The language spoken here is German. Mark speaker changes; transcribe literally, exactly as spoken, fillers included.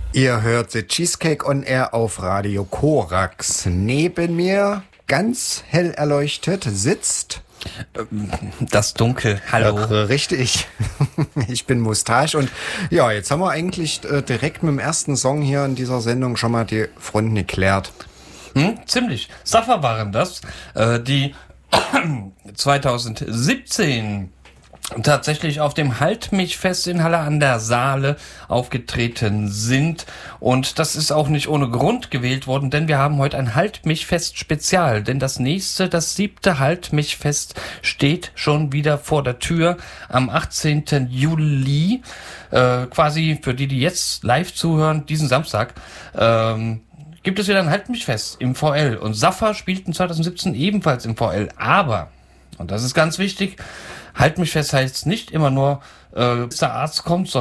Speaker 1: Ihr hört The Cheesecake on Air auf Radio Korax. Neben mir, ganz hell erleuchtet, sitzt...
Speaker 2: Das Dunkel, hallo.
Speaker 1: Ja, richtig. Ich bin Mustache und ja, jetzt haben wir eigentlich äh, direkt mit dem ersten Song hier in dieser Sendung schon mal die Fronten geklärt.
Speaker 2: Hm, ziemlich. Safa waren das, äh, die zwanzig siebzehn tatsächlich auf dem Halt mich fest in Halle an der Saale aufgetreten sind. Und das ist auch nicht ohne Grund gewählt worden, denn wir haben heute ein Halt mich fest Spezial. Denn das nächste, das siebte Halt mich fest steht schon wieder vor der Tür am achtzehnten Juli. Äh, quasi für die, die jetzt live zuhören, diesen Samstag, ähm, gibt es wieder ein Halt mich fest im V L. Und Safa spielten zwanzig siebzehn ebenfalls im V L. Aber, und das ist ganz wichtig, Halt mich fest heißt nicht immer nur, äh, bis der Arzt kommt, sondern